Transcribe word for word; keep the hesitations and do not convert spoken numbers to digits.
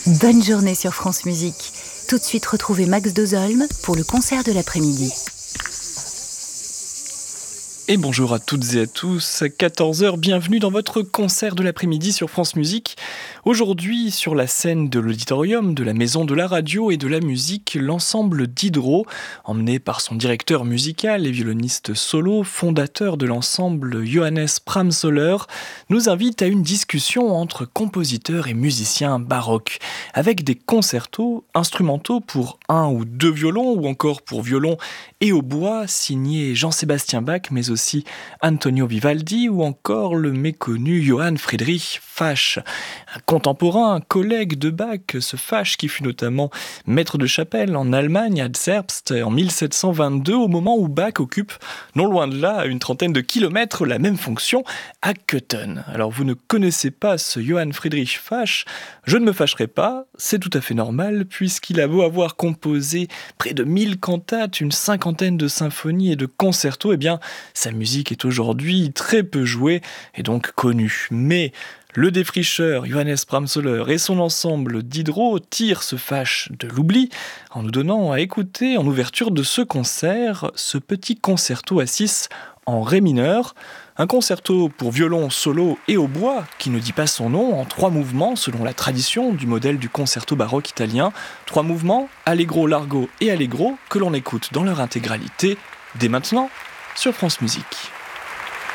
Bonne journée sur France Musique. Tout de suite, retrouvez Max Dozolm pour le concert de l'après-midi. Et bonjour à toutes et à tous, quatorze heures, bienvenue dans votre concert de l'après-midi sur France Musique. Aujourd'hui, sur la scène de l'auditorium de la Maison de la Radio et de la Musique, l'ensemble d'Hydro, emmené par son directeur musical et violoniste solo, fondateur de l'ensemble Johannes Pramsoller, nous invite à une discussion entre compositeurs et musiciens baroques, avec des concertos instrumentaux pour un ou deux violons, ou encore pour violon et hautbois, signés Jean-Sébastien Bach, mais aussi Antonio Vivaldi ou encore le méconnu Johann Friedrich Fasch. Un contemporain, un collègue de Bach, ce Fasch qui fut notamment maître de chapelle en Allemagne, à Zerbst, en mille sept cent vingt-deux, au moment où Bach occupe, non loin de là, à une trentaine de kilomètres, la même fonction à Köthen. Alors vous ne connaissez pas ce Johann Friedrich Fasch, je ne me fâcherai pas, c'est tout à fait normal, puisqu'il a beau avoir composé près de mille cantates, une cinquantaine de symphonies et de concertos, eh bien, sa musique est aujourd'hui très peu jouée et donc connue. Mais le défricheur Johannes Pramsoller et son ensemble d'Hydro tirent ce Fasch de l'oubli en nous donnant à écouter en ouverture de ce concert ce petit concerto à six en ré mineur. Un concerto pour violon solo et hautbois qui ne dit pas son nom, en trois mouvements selon la tradition du modèle du concerto baroque italien. Trois mouvements, allegro, largo et allegro, que l'on écoute dans leur intégralité dès maintenant sur France Musique.